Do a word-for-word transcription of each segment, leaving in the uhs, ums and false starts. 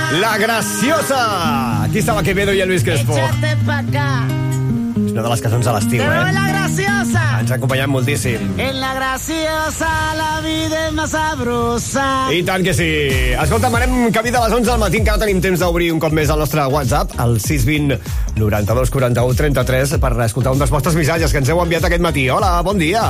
La Graciosa. Aquí estava Quevedo i el Luis Crespo. Échate pa' acá. És una de les cançons a l'estiu, Pero en eh? la graciosa. Ens ha acompanyat moltíssim. En la graciosa la vida és más sabrosa. I tant que sí. Escolta, anem camí de les onze del matí. Encara tenim temps d'obrir un cop més el nostre WhatsApp, el sis vint noranta-dos quaranta-u trenta-tres, per escoltar un dels vostres missatges que ens heu enviat aquest matí. Hola, bon dia.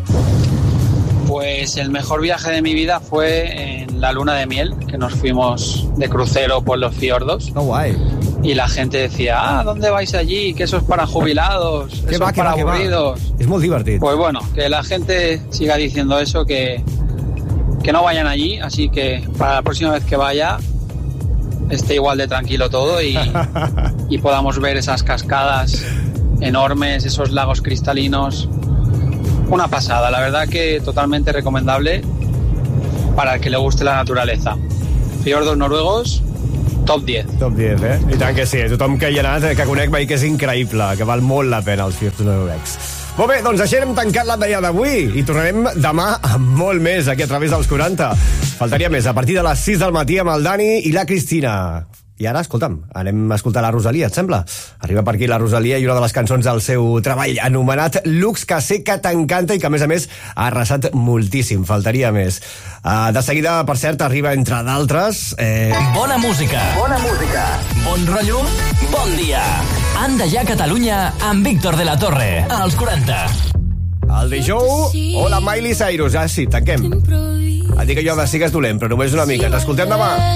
Pues el mejor viaje de mi vida fue en la luna de miel, que nos fuimos de crucero por los fiordos. Oh, guay. Y la gente decía, ah, ¿dónde vais allí? Que eso es para jubilados, ¿Qué eso va, es qué para va, qué va? aburridos. És molt divertit. Pues bueno, que la gente siga diciendo eso, que, que no vayan allí, así que para la próxima vez que vaya esté igual de tranquilo todo y, y podamos ver esas cascadas enormes, esos lagos cristalinos. Una pasada, la verdad que totalmente recomendable para el que le guste la naturaleza. Fiordos noruegos, top diez. Top diez, eh? I tant que sí. Tothom que hi ha anat, que conec, veig que és increïble, que val molt la pena els fiordos noruecs. Molt bé, doncs així hem tancat l'Andaia d'avui i tornarem demà amb molt més aquí a través dels quaranta. Faltaria més, a partir de les sis del matí amb el Dani i la Cristina. I ara, escolta'm, anem a escoltar la Rosalia, et sembla? Arriba per aquí la Rosalia i una de les cançons del seu treball anomenat Lux, que sé que t'encanta i que, a més a més, ha arrasat moltíssim, faltaria més. Uh, de seguida, per cert, arriba, entre d'altres... Eh... Bona música. Bona música. Bon rotllo. Bon dia. Anda ja Catalunya amb Víctor de la Torre. Als quaranta. El dijous... Hola, Miley Cyrus. Ah, sí, tanquem. Et dic allò de sigues dolent, però només una mica. Ens escoltem demà.